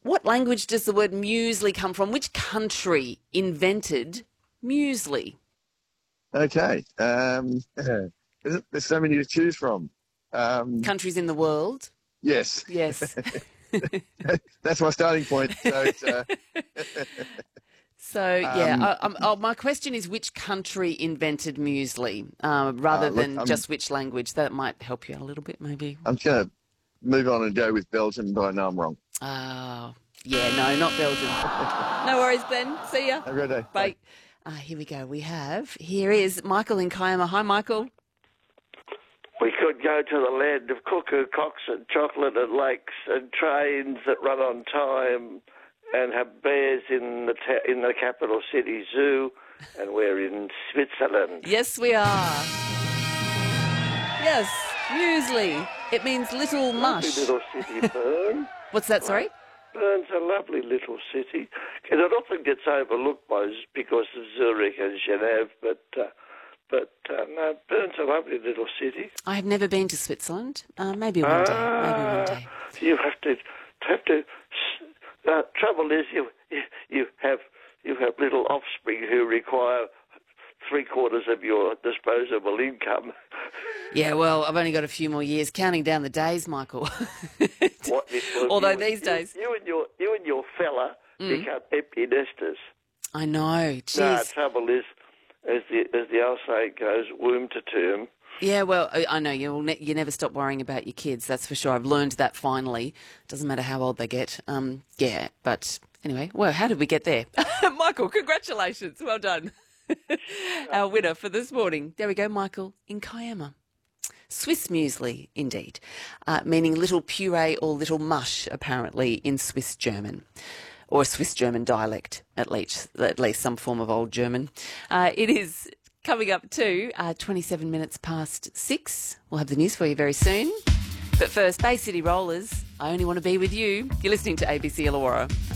What language does the word muesli come from? Which country invented muesli? Okay. There's so many to choose from. Countries in the world? Yes. Yes. That's my starting point. So it's, So, my question is which country invented muesli rather look, than just which language? That might help you out a little bit, maybe. I'm just going to move on and go with Belgium, but I know I'm wrong. Oh, yeah, no, not Belgium. No worries, Glenn. See ya. Have a great day. Bye. Here we go. Here is Michael in Kiama. Hi, Michael. We could go to the land of cuckoo cocks and chocolate and lakes and trains that run on time and have bears in the capital city zoo, and we're in Switzerland. Yes, we are. Yes, muesli. It means little mush. Lovely little city, Bern. What's that, sorry? Bern's a lovely little city. And it often gets overlooked because of Zurich and Geneva, but no, Bern's a lovely little city. I have never been to Switzerland. Maybe one day. Maybe one day. You have to. Trouble is, you have little offspring who require 3/4 of your disposable income. Yeah, well, I've only got a few more years, counting down the days, Michael. Although these days, you and your fella become empty nesters. I know. Jeez. No, trouble is, as the old saying goes, womb to tomb. Yeah, well, I know you never stop worrying about your kids. That's for sure. I've learned that finally. Doesn't matter how old they get. Yeah, but anyway, well, how did we get there? Michael, congratulations. Well done. Our winner for this morning. There we go, Michael in Kiama. Swiss muesli, indeed, meaning little puree or little mush, apparently, in Swiss German, or Swiss German dialect, at least some form of old German. It is coming up to 27 minutes past 6. We'll have the news for you very soon. But first, Bay City Rollers, I Only Want to Be With You. You're listening to ABC Illawarra.